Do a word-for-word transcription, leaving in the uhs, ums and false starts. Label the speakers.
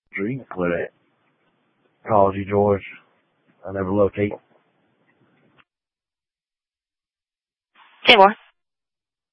Speaker 1: You can split it. Calls you, George. I never locate.
Speaker 2: Say more.